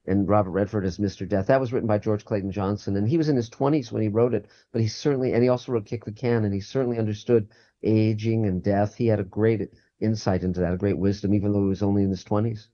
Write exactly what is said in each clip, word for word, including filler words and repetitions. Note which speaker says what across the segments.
Speaker 1: and Robert Redford as Mister Death. That was written by George Clayton Johnson, and he was in his twenties when he wrote it, but he certainly, and he also wrote Kick the Can, and he certainly understood aging and death. He had a great insight into that, a great wisdom, even though he was only in his twenties.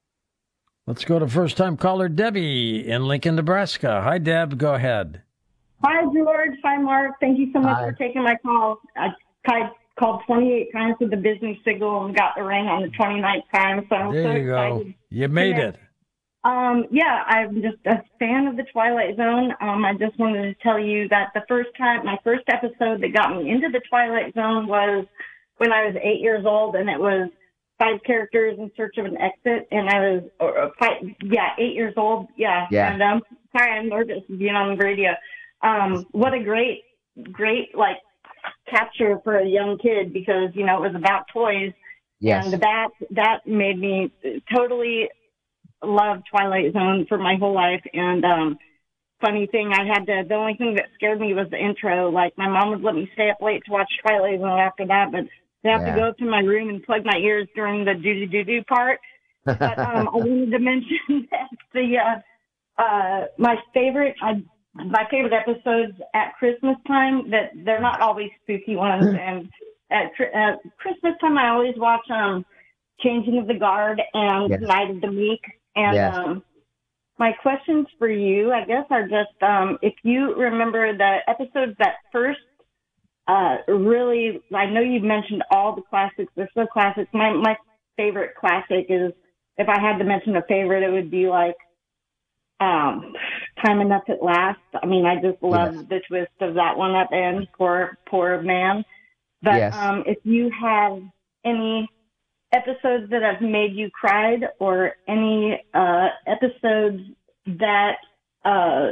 Speaker 2: Let's go to first-time caller Debbie in Lincoln, Nebraska. Hi, Deb. Go ahead.
Speaker 3: Hi, George. Hi, Mark. Thank you so much
Speaker 1: Hi.
Speaker 3: for taking my call. I, I called twenty-eight times with the business signal and got the ring on the twenty-ninth time, so I'm
Speaker 2: There
Speaker 3: so
Speaker 2: you
Speaker 3: excited.
Speaker 2: go. You made
Speaker 3: Yeah.
Speaker 2: it.
Speaker 3: Um, yeah, I'm just a fan of the Twilight Zone. Um, I just wanted to tell you that the first time, my first episode that got me into the Twilight Zone was when I was eight years old, and it was five characters in search of an exit, and I was, or, or five, yeah, eight years old, yeah.
Speaker 1: Yeah.
Speaker 3: And um, sorry, I'm nervous being on the radio. Um, what a great, great like capture for a young kid, because you know it was about toys,
Speaker 1: Yes.
Speaker 3: and that that made me totally love Twilight Zone for my whole life. And um, funny thing, I had to. The only thing that scared me was the intro. Like my mom would let me stay up late to watch Twilight Zone after that, but I have
Speaker 1: Yeah.
Speaker 3: to go to my room and plug my ears during the do do do do part. But um, I wanted to mention that the uh, uh, my favorite I, my favorite episodes at Christmas time, that they're not always spooky ones. And at, at Christmas time, I always watch um, Changing of the Guard and
Speaker 1: Yes.
Speaker 3: Night of the Meek. And
Speaker 1: Yes.
Speaker 3: um, my questions for you, I guess, are just um, if you remember the episodes that first uh, really, I know you've mentioned all the classics. They're so classics. My my favorite classic is, if I had to mention a favorite, it would be like um, Time Enough at Last. I mean, I just love
Speaker 1: Yes.
Speaker 3: the twist of that one at the end. Poor, poor man. But
Speaker 1: Yes.
Speaker 3: um, if you have any episodes that have made you cried, or any uh, episodes that uh,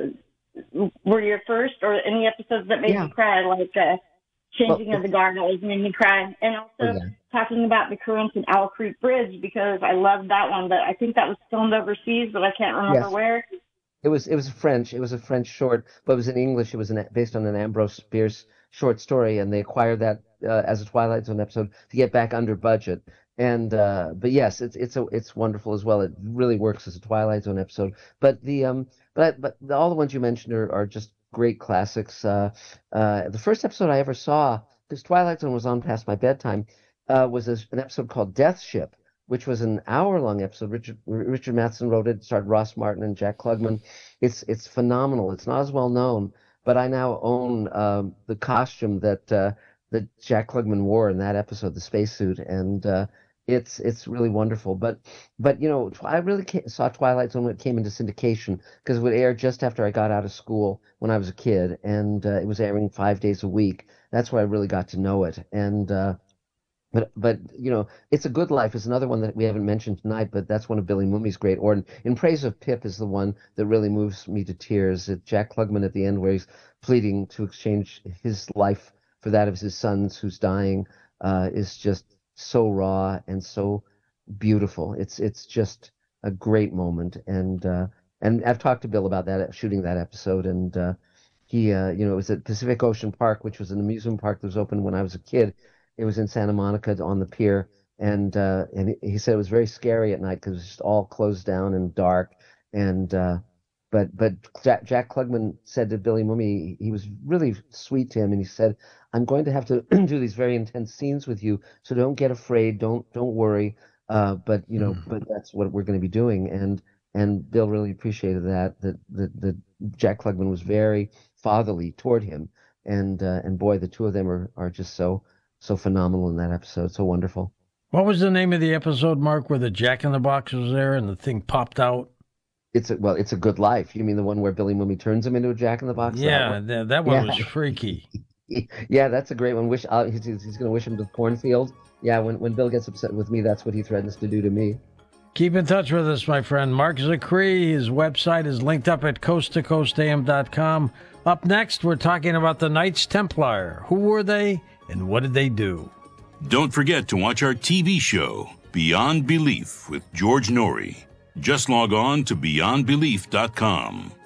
Speaker 3: were your first, or any episodes that made
Speaker 1: Yeah.
Speaker 3: you cry, like uh, Changing
Speaker 1: Well,
Speaker 3: of the Guard always made me cry. And also
Speaker 1: Oh, yeah.
Speaker 3: talking about the currents in Owl Creek Bridge, because I loved that one, but I think that was filmed overseas, but I can't remember
Speaker 1: Yes.
Speaker 3: where.
Speaker 1: It was it was French. It was a French short, but it was in English. It was an, based on an Ambrose Bierce short story, and they acquired that uh, as a Twilight Zone episode to get back under budget. And uh, but yes, it's it's a, it's wonderful as well. It really works as a Twilight Zone episode. But the um but but the, all the ones you mentioned are, are just great classics. Uh, uh, the first episode I ever saw, because Twilight Zone was on past my bedtime, uh, was a, an episode called Death Ship, which was an hour-long episode. Richard Richard Matheson wrote it, starred Ross Martin and Jack Klugman. It's it's phenomenal. It's not as well known, but I now own um, the costume that uh, that Jack Klugman wore in that episode, the spacesuit, and uh, it's it's really wonderful. But but you know, I really ca- saw Twilight Zone when it came into syndication, because it would air just after I got out of school when I was a kid, and uh, it was airing five days a week. That's where I really got to know it, and. Uh, But but you know, It's a Good Life is another one that we haven't mentioned tonight, but that's one of Billy Mooney's great. Or in, in Praise of Pip is the one that really moves me to tears. It, Jack Klugman at the end, where he's pleading to exchange his life for that of his sons who's dying, uh, is just so raw and so beautiful. It's it's just a great moment, and uh, and I've talked to Bill about that shooting that episode, and uh, he uh, you know it was at Pacific Ocean Park, which was an amusement park that was open when I was a kid. It was in Santa Monica on the pier, and uh, and he he said it was very scary at night because it was just all closed down and dark. And uh, but but Jack, Jack Klugman said to Billy Mooney, he was really sweet to him, and he said, "I'm going to have to do these very intense scenes with you, so don't get afraid, don't don't worry. Uh, but you know, but that's what we're going to be doing." And and Bill really appreciated that that that, that Jack Klugman was very fatherly toward him, and uh, and boy, the two of them are are just so. So phenomenal in that episode, so wonderful.
Speaker 2: What was the name of the episode, Mark, where the Jack in the Box was there and the thing popped out?
Speaker 1: It's a, well, It's a Good Life. You mean the one where Billy Mooney turns him into a Jack in the Box?
Speaker 2: Yeah,
Speaker 1: that one,
Speaker 2: that, that one
Speaker 1: yeah.
Speaker 2: was freaky.
Speaker 1: Yeah, that's a great one. Wish uh, he's, he's going to wish him to the cornfield. Yeah, when when Bill gets upset with me, that's what he threatens to do to me.
Speaker 2: Keep in touch with us, my friend. Mark Zicree, his website is linked up at coast to coast a m dot com. Up next, we're talking about the Knights Templar. Who were they and what did they do?
Speaker 4: Don't forget to watch our T V show, Beyond Belief, with George Norrie. Just log on to beyond belief dot com.